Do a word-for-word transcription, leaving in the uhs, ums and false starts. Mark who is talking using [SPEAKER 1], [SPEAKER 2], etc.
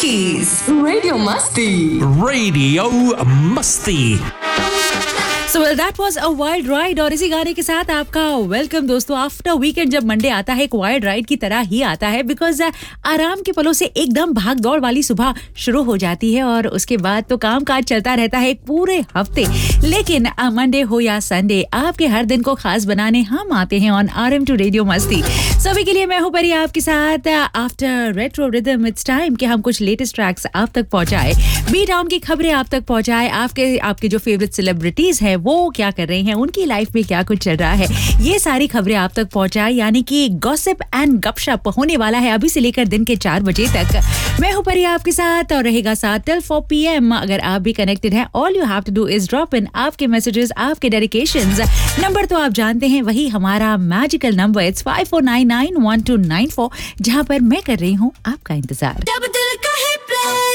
[SPEAKER 1] Radio मस्ती
[SPEAKER 2] radio मस्ती
[SPEAKER 3] So well, that was a wild ride और इसी गाने के साथ आपका वेलकम दोस्तों। आफ्टर वीकेंड जब मंडे आता है एक वाइल्ड राइड की तरह ही आता है बिकॉज आराम के पलों से एकदम भाग दौड़ वाली सुबह शुरू हो जाती है और उसके बाद तो काम काज चलता रहता है एक पूरे हफ्ते। लेकिन मंडे हो या संडे आपके हर दिन को खास बनाने हम आते हैं on R M to radio मस्ती। सभी के लिए मैं हूं परी आपके साथ। After retro rhythm it's time कि हम कुछ लेटेस्ट ट्रैक्स आप तक पहुंचाए, बी टाउन की खबरें आप तक पहुंचाए, आपके आपके जो फेवरेट सेलिब्रिटीज हैं वो क्या कर रहे हैं, उनकी लाइफ में क्या कुछ चल रहा है, ये सारी खबरें आप तक पहुंचाए। यानी कि गॉसिप एंड गपशप होने वाला है अभी से लेकर दिन के चार बजे तक। मैं हूं परी आपके साथ और रहेगा साथ टिल फोर पी एम। अगर आप भी कनेक्टेड हैं, all you have to do is drop in आपके मैसेजेस, आपके डेडिकेशंस। नंबर तो आप जानते हैं, वही हमारा magical number it's five four nine nine one two nine four, जहां पर मैं कर रही हूं आपका इंतजार।